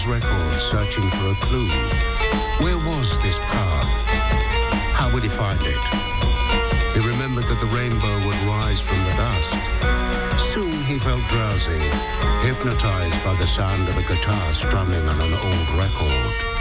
his record, searching for a clue. Where was this path? How would he find it? He remembered that the rainbow would rise from the dust. Soon he felt drowsy, hypnotized by the sound of a guitar strumming on an old record.